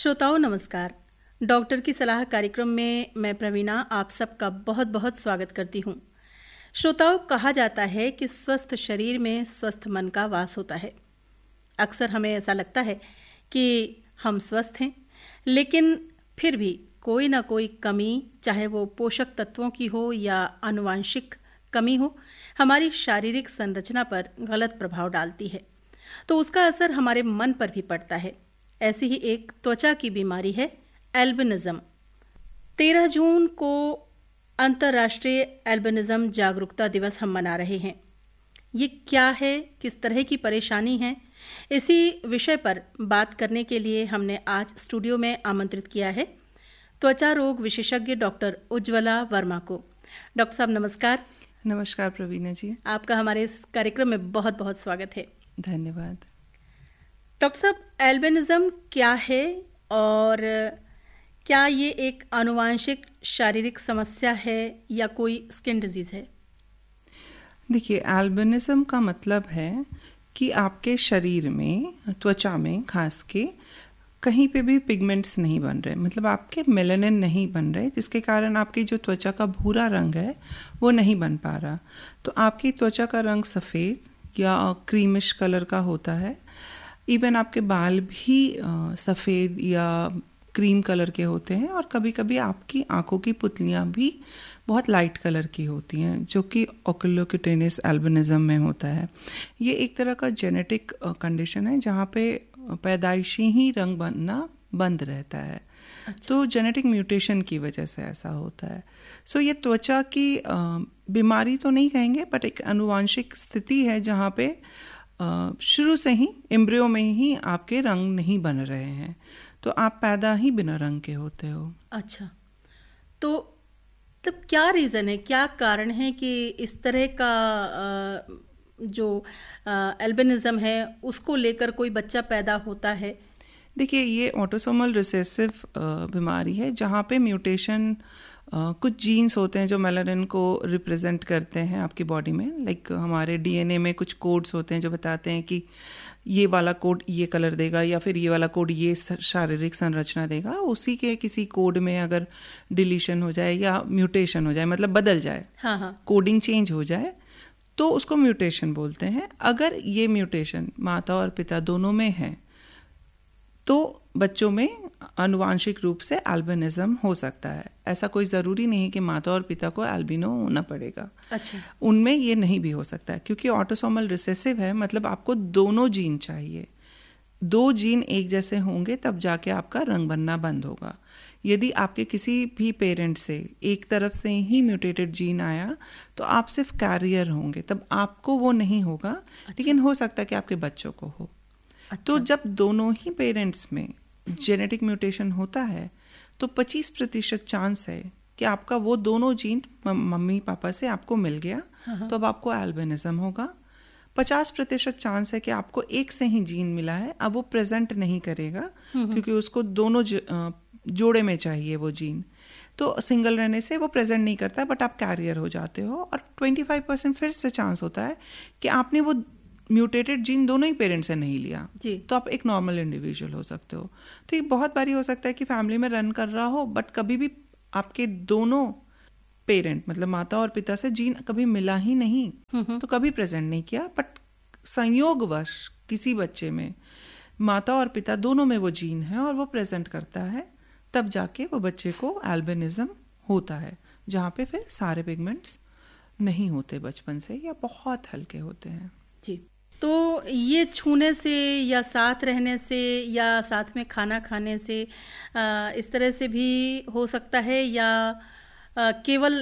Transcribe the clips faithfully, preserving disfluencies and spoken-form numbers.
श्रोताओं नमस्कार। डॉक्टर की सलाह कार्यक्रम में मैं प्रवीणा आप सबका बहुत बहुत स्वागत करती हूँ। श्रोताओं, कहा जाता है कि स्वस्थ शरीर में स्वस्थ मन का वास होता है। अक्सर हमें ऐसा लगता है कि हम स्वस्थ हैं, लेकिन फिर भी कोई ना कोई कमी, चाहे वो पोषक तत्वों की हो या आनुवांशिक कमी हो, हमारी शारीरिक संरचना पर गलत प्रभाव डालती है। तो उसका असर हमारे मन पर भी पड़ता है। ऐसी ही एक त्वचा की बीमारी है एल्बिनिज्म। तेरह जून को अंतर्राष्ट्रीय एल्बिनिज्म जागरूकता दिवस हम मना रहे हैं। ये क्या है, किस तरह की परेशानी है, इसी विषय पर बात करने के लिए हमने आज स्टूडियो में आमंत्रित किया है त्वचा रोग विशेषज्ञ डॉक्टर उज्ज्वला वर्मा को। डॉक्टर साहब नमस्कार। नमस्कार प्रवीणा जी, आपका हमारे इस कार्यक्रम में बहुत बहुत स्वागत है। धन्यवाद। डॉक्टर साहब, एल्बिनिज्म क्या है और क्या ये एक आनुवांशिक शारीरिक समस्या है या कोई स्किन डिजीज है? देखिए, एल्बिनिज्म का मतलब है कि आपके शरीर में, त्वचा में खास के कहीं पे भी पिगमेंट्स नहीं बन रहे, मतलब आपके मेलानिन नहीं बन रहे, जिसके कारण आपकी जो त्वचा का भूरा रंग है वो नहीं बन पा रहा। तो आपकी त्वचा का रंग सफ़ेद या क्रीमिश कलर का होता है। इवन आपके बाल भी सफ़ेद या क्रीम कलर के होते हैं, और कभी कभी आपकी आंखों की पुतलियां भी बहुत लाइट कलर की होती हैं, जो कि ओकुलोक्यूटेनियस एल्बिनिज्म में होता है। ये एक तरह का जेनेटिक कंडीशन है जहाँ पे पैदाइशी ही रंग बनना बंद रहता है। अच्छा। तो जेनेटिक म्यूटेशन की वजह से ऐसा होता है। सो ये त्वचा की बीमारी तो नहीं कहेंगे, बट एक आनुवांशिक स्थिति है जहाँ पे शुरू से ही एम्ब्रियो में ही आपके रंग नहीं बन रहे हैं, तो आप पैदा ही बिना रंग के होते हो। अच्छा, तो तब क्या रीज़न है, क्या कारण है कि इस तरह का जो एल्बिनिज्म है उसको लेकर कोई बच्चा पैदा होता है? देखिए, ये ऑटोसोमल रिसेसिव बीमारी है जहाँ पे म्यूटेशन Uh, कुछ जीन्स होते हैं जो मेलानिन को रिप्रेजेंट करते हैं आपकी बॉडी में। लाइक like, हमारे डीएनए में कुछ कोड्स होते हैं जो बताते हैं कि ये वाला कोड ये कलर देगा या फिर ये वाला कोड ये शारीरिक संरचना देगा। उसी के किसी कोड में अगर डिलीशन हो जाए या म्यूटेशन हो जाए, मतलब बदल जाए, हाँ हाँ। कोडिंग चेंज हो जाए, तो उसको म्यूटेशन बोलते हैं। अगर ये म्यूटेशन माता और पिता दोनों में है तो बच्चों में आनुवांशिक रूप से एल्बिनिज्म हो सकता है। ऐसा कोई ज़रूरी नहीं है कि माता और पिता को एल्बिनो होना पड़ेगा। अच्छा। उनमें ये नहीं भी हो सकता है, क्योंकि ऑटोसोमल रिसेसिव है, मतलब आपको दोनों जीन चाहिए। दो जीन एक जैसे होंगे तब जाके आपका रंग बनना बंद होगा। यदि आपके किसी भी पेरेंट से एक तरफ से ही म्यूटेटेड जीन आया तो आप सिर्फ कैरियर होंगे, तब आपको वो नहीं होगा। अच्छा। लेकिन हो सकता है कि आपके बच्चों को हो। अच्छा। तो जब दोनों ही पेरेंट्स में जेनेटिक म्यूटेशन होता है तो पच्चीस प्रतिशत चांस है कि आपका वो दोनों जीन मम्मी पापा से आपको मिल गया, तो अब आपको एल्बिनिज्म होगा। पचास प्रतिशत चांस है कि आपको एक से ही जीन मिला है, अब वो प्रेजेंट नहीं करेगा क्योंकि उसको दोनों जोड़े में चाहिए वो जीन, तो सिंगल रहने से वो प्रेजेंट नहीं करता, बट आप कैरियर हो जाते हो। और पच्चीस परसेंट फिर से चांस होता है कि आपने वो म्यूटेटेड जीन दोनों ही पेरेंट्स से नहीं लिया, तो आप एक नॉर्मल इंडिविजुअल हो सकते हो। तो ये बहुत बारी हो सकता है कि फैमिली में रन कर रहा हो, बट कभी भी आपके दोनों पेरेंट, मतलब माता और पिता से जीन कभी मिला ही नहीं, तो कभी प्रेजेंट नहीं किया, बट संयोगवश किसी बच्चे में माता और पिता दोनों में वो जीन है और वो प्रेजेंट करता है, तब जाके वो बच्चे को एल्बिनिज्म होता है, जहाँ पे फिर सारे पिगमेंट्स नहीं होते बचपन से या बहुत हल्के होते हैं। जी, तो ये छूने से या साथ रहने से या साथ में खाना खाने से आ, इस तरह से भी हो सकता है, या आ, केवल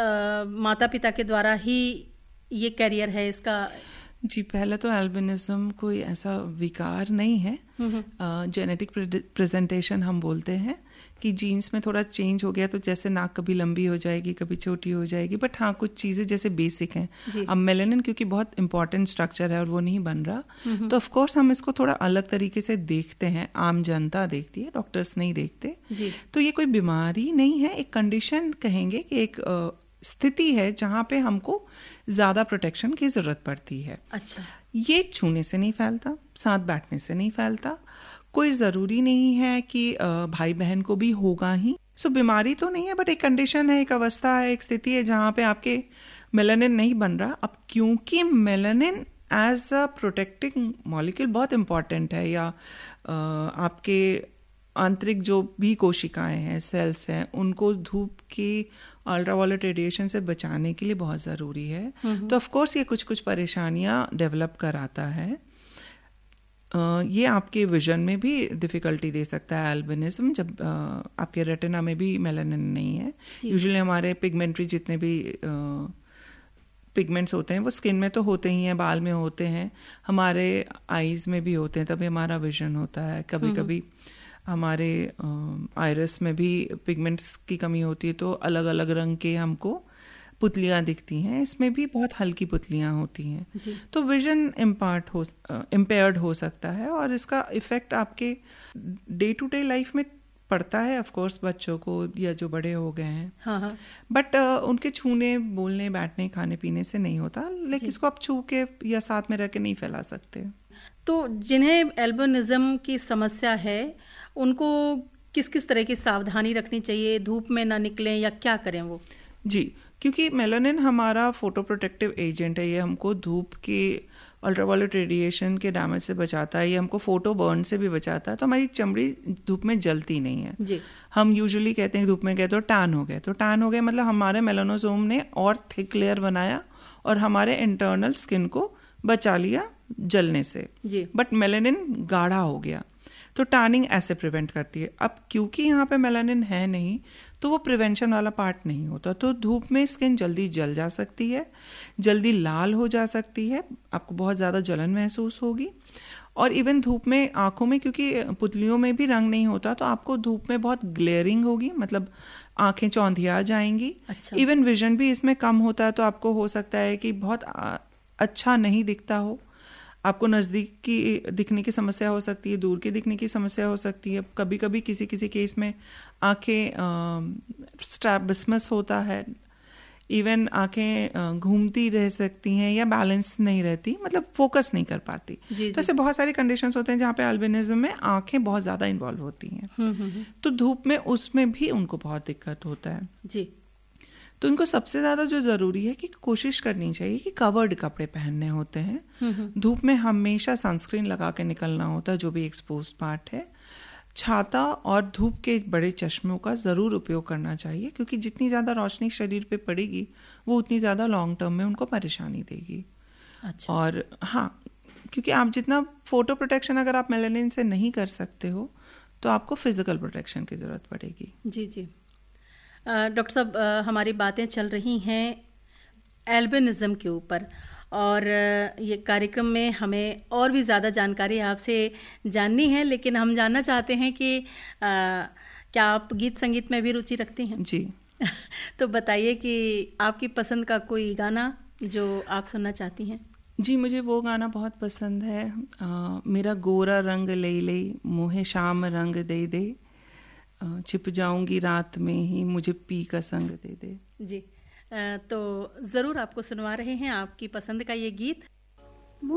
माता पिता के द्वारा ही ये कैरियर है इसका? जी, पहले तो एल्बिनिज्म कोई ऐसा विकार नहीं है, जेनेटिक प्रेजेंटेशन हम बोलते हैं कि जीन्स में थोड़ा चेंज हो गया, तो जैसे नाक कभी लंबी हो जाएगी कभी छोटी हो जाएगी, बट हाँ कुछ चीज़ें जैसे बेसिक हैं। अब मेलानिन क्योंकि बहुत इंपॉर्टेंट स्ट्रक्चर है और वो नहीं बन रहा, तो ऑफ कोर्स हम इसको थोड़ा अलग तरीके से देखते हैं, आम जनता देखती है, डॉक्टर्स नहीं देखते। तो ये कोई बीमारी नहीं है, एक कंडीशन कहेंगे कि एक स्थिति है जहाँ पे हमको ज़्यादा प्रोटेक्शन की ज़रूरत पड़ती है। अच्छा। ये छूने से नहीं फैलता, साथ बैठने से नहीं फैलता, कोई ज़रूरी नहीं है कि भाई बहन को भी होगा ही। सो so, बीमारी तो नहीं है, बट एक कंडीशन है, एक अवस्था है, एक स्थिति है जहाँ पे आपके मेलानिन नहीं बन रहा। अब क्योंकि melanin as a protecting molecule बहुत इम्पॉर्टेंट है, या आपके आंतरिक जो भी कोशिकाएं हैं, सेल्स हैं, उनको धूप की अल्ट्रावायलेट रेडिएशन से बचाने के लिए बहुत ज़रूरी है। तो ऑफ कोर्स ये कुछ कुछ परेशानियां डेवलप कराता है। Uh, ये आपके विजन में भी डिफ़िकल्टी दे सकता है, एल्बिनिज्म, जब uh, आपके रेटिना में भी मेलानिन नहीं है। यूजुअली हमारे पिगमेंट्री जितने भी पिगमेंट्स uh, होते हैं वो स्किन में तो होते ही हैं, बाल में होते हैं, हमारे आईज़ में भी होते हैं, तभी हमारा विजन होता है। कभी कभी हमारे आइरिस uh, में भी पिगमेंट्स की कमी होती है, तो अलग अलग रंग के हमको पुतलियाँ दिखती हैं। इसमें भी बहुत हल्की पुतलियाँ होती हैं, तो विजन इम्पार्ट हो इम्पेयर्ड हो सकता है, और इसका इफ़ेक्ट आपके डे टू डे लाइफ में पड़ता है, ऑफ कोर्स बच्चों को या जो बड़े हो गए हैं। हाँ हाँ। बट uh, उनके छूने, बोलने, बैठने, खाने पीने से नहीं होता, लेकिन इसको आप छू के या साथ में रह के नहीं फैला सकते। तो जिन्हें एल्बिनिज्म की समस्या है उनको किस किस तरह की सावधानी रखनी चाहिए, धूप में ना निकलें या क्या करें वो? जी, क्योंकि मेलानिन हमारा फोटो प्रोटेक्टिव एजेंट है, ये हमको धूप के अल्ट्रावायलेट रेडिएशन के डैमेज से बचाता है, ये हमको फोटो बर्न से भी बचाता है, तो हमारी चमड़ी धूप में जलती नहीं है। जी। हम यूजुअली कहते हैं धूप में गए तो टैन हो गए, तो टैन हो गए मतलब हमारे मेलानोसोम ने और थिक लेयर बनाया और हमारे इंटरनल स्किन को बचा लिया जलने से। जी। बट मेलानिन गाढ़ा हो गया, तो टैनिंग ऐसे प्रिवेंट करती है। अब क्योंकि यहाँ पे मेलानिन है नहीं, तो वो प्रिवेंशन वाला पार्ट नहीं होता, तो धूप में स्किन जल्दी जल जा सकती है, जल्दी लाल हो जा सकती है, आपको बहुत ज़्यादा जलन महसूस होगी, और इवन धूप में आँखों में, क्योंकि पुतलियों में भी रंग नहीं होता, तो आपको धूप में बहुत ग्लेयरिंग होगी, मतलब आँखें चौंधिया जाएंगी। अच्छा। इवन विजन भी इसमें कम होता है, तो आपको हो सकता है कि बहुत अच्छा नहीं दिखता हो, आपको नज़दीक की दिखने की समस्या हो सकती है, दूर की दिखने की समस्या हो सकती है। कभी कभी किसी किसी केस में आँखें स्ट्रैबिस्मस होता है, इवन आँखें घूमती रह सकती हैं या बैलेंस नहीं रहती, मतलब फोकस नहीं कर पाती। जी, तो ऐसे बहुत सारे कंडीशंस होते हैं जहाँ पे अल्बिनिज्म में आँखें बहुत ज़्यादा इन्वॉल्व होती हैं, तो धूप में उसमें भी उनको बहुत दिक्कत होता है। जी। तो इनको सबसे ज़्यादा जो ज़रूरी है कि कोशिश करनी चाहिए कि कवर्ड कपड़े पहनने होते हैं। धूप में हमेशा सनस्क्रीन लगा के निकलना होता है, जो भी एक्सपोज पार्ट है। छाता और धूप के बड़े चश्मों का ज़रूर उपयोग करना चाहिए, क्योंकि जितनी ज़्यादा रोशनी शरीर पे पड़ेगी वो उतनी ज़्यादा लॉन्ग टर्म में उनको परेशानी देगी। अच्छा। और हाँ, क्योंकि आप जितना फ़ोटो प्रोटेक्शन अगर आप मेलानिन से नहीं कर सकते हो, तो आपको फिज़िकल प्रोटेक्शन की ज़रूरत पड़ेगी। जी जी। डॉक्टर साहब, हमारी बातें चल रही हैं एल्बिनिज्म के ऊपर, और ये कार्यक्रम में हमें और भी ज़्यादा जानकारी आपसे जाननी है, लेकिन हम जानना चाहते हैं कि आ, क्या आप गीत संगीत में भी रुचि रखती हैं? जी। तो बताइए कि आपकी पसंद का कोई गाना जो आप सुनना चाहती हैं। जी, मुझे वो गाना बहुत पसंद है, आ, मेरा गोरा रंग ले ले मोहे शाम रंग दे दे, छिप जाऊंगी रात में ही मुझे पी का संग दे दे। जी, तो ज़रूर आपको सुनवा रहे हैं आपकी पसंद का ये गीत।